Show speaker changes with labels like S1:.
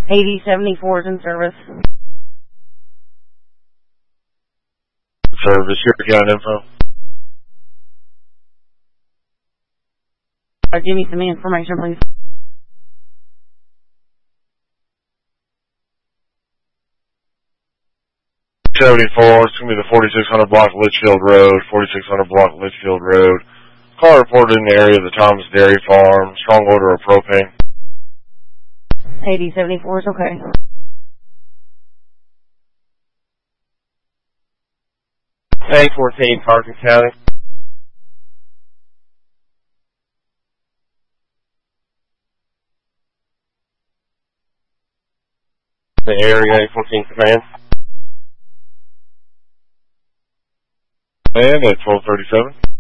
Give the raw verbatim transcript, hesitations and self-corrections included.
S1: eighty seventy-four is in service.
S2: Service, here, got info.
S1: Uh, give me some information, please.
S2: seventy-four, it's going to be the forty-six hundred block Litchfield Road, forty-six hundred block Litchfield Road. Car reported in the area of the Thomas Dairy Farm. Strong odor of propane.
S1: eighty seventy-four is okay.
S3: A fourteen, Parkin County. The area, A fourteen command.
S2: And at twelve thirty-seven.